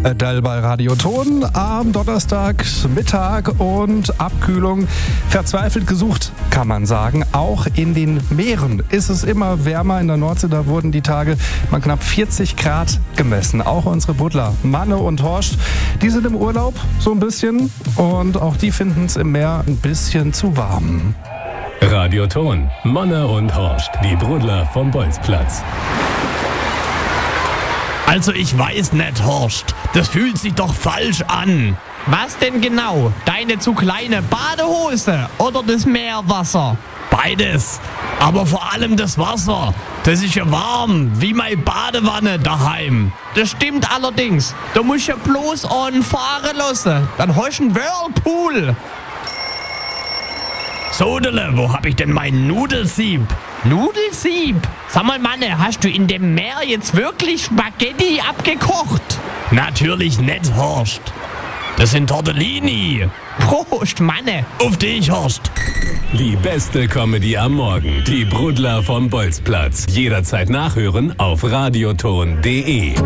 Adele bei Radioton am Donnerstagmittag und Abkühlung verzweifelt gesucht, kann man sagen. Auch in den Meeren ist es immer wärmer. In der Nordsee, da wurden die Tage mal knapp 40 Grad gemessen. Auch unsere Buddler, Manne und Horst, die sind im Urlaub so ein bisschen und auch die finden es im Meer ein bisschen zu warm. Radioton, Manne und Horst, die Brudler vom Bolzplatz. Also ich weiß nicht, Horst. Das fühlt sich doch falsch an. Was denn genau? Deine zu kleine Badehose oder das Meerwasser? Beides. Aber vor allem das Wasser. Das ist ja warm, wie meine Badewanne daheim. Das stimmt allerdings. Du musst ja bloß einen fahren lassen. Dann hast du einen Whirlpool. Sodele, wo hab ich denn mein Nudelsieb? Nudelsieb? Sag mal, Manne, hast du in dem Meer jetzt wirklich Spaghetti abgekocht? Natürlich nicht, Horst. Das sind Tortellini. Prost, Manne. Auf dich, Horst. Die beste Comedy am Morgen. Die Brudler vom Bolzplatz. Jederzeit nachhören auf radioton.de.